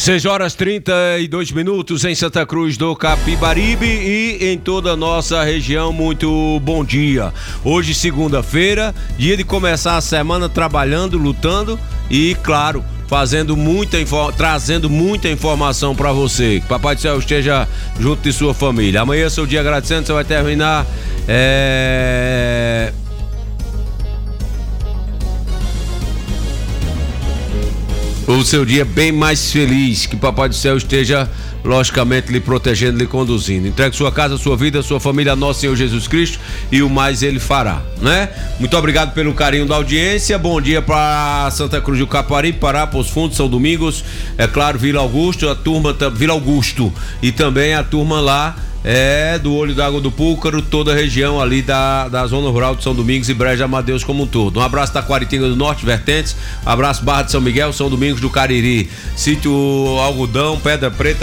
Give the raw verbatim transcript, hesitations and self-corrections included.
seis horas e trinta e dois minutos em Santa Cruz do Capibaribe e em toda a nossa região. Muito bom dia. Hoje, segunda-feira, dia de começar a semana trabalhando, lutando e, claro, fazendo muita info... trazendo muita informação para você. Que Papai do Céu esteja junto de sua família. Amanhã é seu dia agradecendo, você vai terminar é... o seu dia bem mais feliz, que Papai do Céu esteja, logicamente, lhe protegendo, lhe conduzindo. Entregue sua casa, sua vida, sua família a nosso Senhor Jesus Cristo e o mais Ele fará, né? Muito obrigado pelo carinho da audiência. Bom dia para Santa Cruz do Capibaribe, Pará, Poços Fundos, São Domingos, é claro, Vila Augusto, a turma Vila Augusto e também a turma lá é do Olho d'Água do Púlcaro, toda a região ali da, da zona rural de São Domingos e Brejo de Amadeus como um todo. Um abraço da Taquaritinga do Norte, Vertentes, um abraço Barra de São Miguel, São Domingos do Cariri, Sítio Algodão, Pedra Preta,